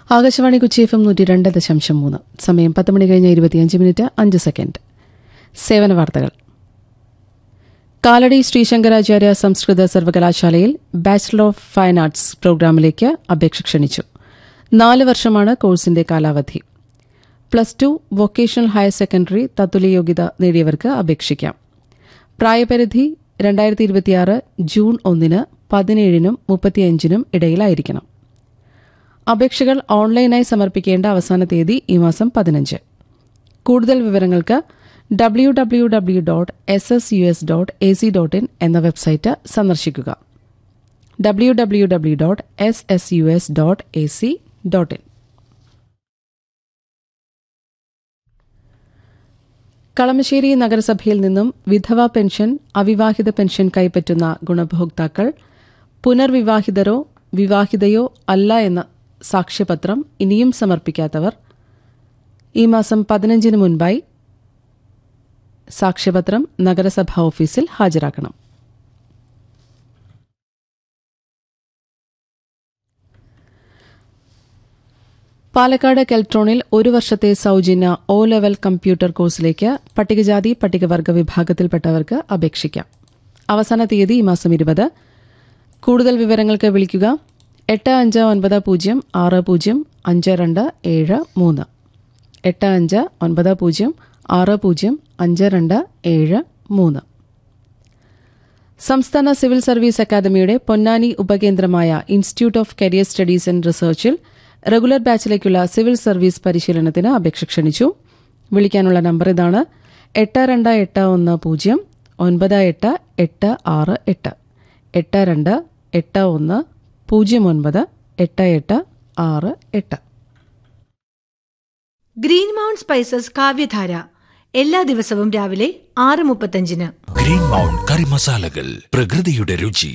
Akashvani Kochi FM 102.3. സമയം 10 മണി കഴിഞ്ഞ് 25 minute 5 second. സേവന വാർത്തകൾ. കാലടി ശ്രീശങ്കരാചാര്യ സംസ്കൃത സർവകലാശാലയിൽ ബാച്ചലർ ഓഫ് ഫൈൻ ആർട്സ് പ്രോഗ്രാമിലേക്ക് അപേക്ഷ ക്ഷണിച്ചു. 4 വർഷമാണ് കോഴ്സിന്റെ കാലാവധി. +2 വൊക്കേഷണൽ ഹയർ സെക്കൻഡറി തത്തുല്യ യോഗ്യത നേടിയവർക്ക് അപേക്ഷിക്കാം. പ്രായപരിധി 2026 ജൂൺ 1 17-നും 35-നും ഇടയിലായിരിക്കണം. അപേക്ഷകൾ ഓൺലൈനായി സമർപ്പിക്കേണ്ട അവസാന തീയതി ഈ മാസം 15. കൂടുതൽ വിവരങ്ങൾക്ക് www.ssus.ac.in എന്ന വെബ്സൈറ്റ് സന്ദർശിക്കുക. www.ssus.ac.in. കളമശ്ശേരി നഗരസഭയിൽ നിന്നും വിധവ പെൻഷൻ, അവിവാഹിത പെൻഷൻ കൈപ്പറ്റുന്ന ഗുണഭോക്താക്കൾ പുനർവിവാഹിതരോ വിവാഹിതയോ അല്ല എന്ന സാക്ഷ്യപത്രം ഇനിയും സമർപ്പിക്കാത്തവർ ഈ മാസം 15-ന് മുൻപായി സാക്ഷ്യപത്രം നഗരസഭാ ഓഫീസിൽ ഹാജരാക്കണം. പാലക്കാട് കെൽട്രോണിൽ 1 വർഷത്തെ സൌജന്യ O ലെവൽ കമ്പ്യൂട്ടർ കോഴ്സിലേക്ക് പട്ടികജാതി പട്ടികവർഗ വിഭാഗത്തിൽപ്പെട്ടവർക്ക് അപേക്ഷിക്കാം. അവസാന തീയതി ഈ മാസം 20. കൂടുതൽ വിവരങ്ങൾക്ക് വിളിക്കുക 8590605273 8590605273. സംസ്ഥാന സിവിൽ സർവീസ് അക്കാദമിയുടെ Ponnani ഉപകേന്ദ്രമായ institute of career studies and റിസർച്ചിൽ regular ബാച്ചിലേക്കുള്ള civil service പരിശീലനത്തിന് അപേക്ഷ ക്ഷണിച്ചു. വിളിക്കാനുള്ള നമ്പർ ഇതാണ്: 8281098868 8281098868. ഗ്രീൻ മൗണ്ട് സ്പൈസസ് കാവ്യധാര എല്ലാ ദിവസവും രാവിലെ 6:35. ഗ്രീൻ മൗണ്ട് കറി മസാലകൾ, പ്രകൃതിയുടെ രുചി.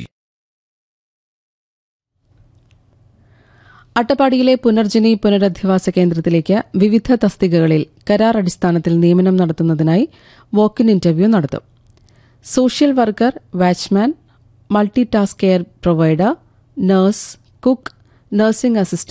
അട്ടപ്പാടിയിലെ പുനർജനി പുനരധിവാസ കേന്ദ്രത്തിലേക്ക് വിവിധ തസ്തികകളിൽ കരാർ അടിസ്ഥാനത്തിൽ നിയമനം നടത്തുന്നതിനായി വാക്ക് ഇൻ ഇന്റർവ്യൂ നടത്തും. Social worker, watchman, multi task care provider, nurse, cook, nursing assistant